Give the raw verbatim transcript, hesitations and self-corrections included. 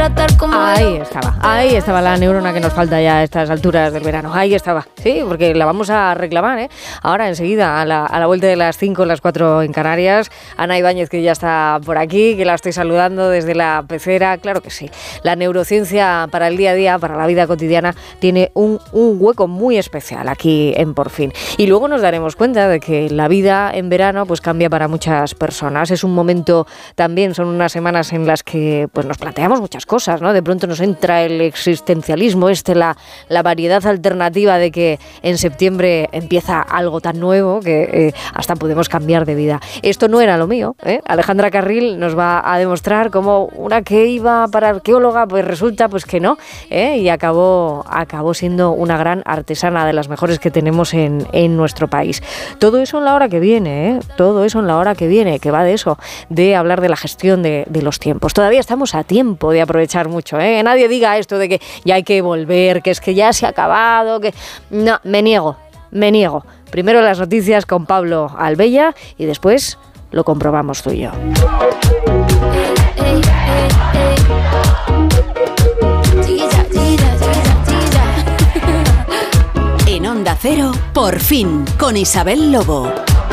tratar como Ahí estaba, ahí estaba la neurona que nos falta ya a estas alturas del verano. Ahí estaba, sí, porque la vamos a reclamar, ¿eh? Ahora, enseguida, a la, a la vuelta de las cinco, las cuatro en Canarias. Ana Ibáñez, que ya está por aquí, que la estoy saludando desde la pecera. Claro que sí. La neurociencia para el día a día, para la vida cotidiana, tiene un, un hueco muy especial aquí en Por Fin. Y luego nos daremos cuenta de que la vida en verano pues cambia para muchas personas. Es un momento también, son unas semanas en las que pues nos planteamos muchas cosas, ¿no? De pronto nos entra el existencialismo, este, la, la variedad alternativa de que en septiembre empieza algo tan nuevo que eh, hasta podemos cambiar de vida. Esto no era lo mío, ¿eh? Alejandra Carril nos va a demostrar cómo una que iba para arqueóloga, pues resulta pues que no, ¿eh? Y acabó, acabó siendo una gran artesana, de las mejores que tenemos en, en nuestro país. Todo eso en la hora que viene, ¿eh? Todo eso en la hora que viene, que va de eso, de hablar de la gestión de, de los tiempos. Todavía estamos a tiempo de aprovechar mucho, ¿eh? Nadie diga esto de que ya hay que volver, que es que ya se ha acabado, que... No, me niego, me niego. Primero las noticias con Pablo Albella y después lo comprobamos tú y yo. En Onda Cero, Por Fin, con Isabel Lobo.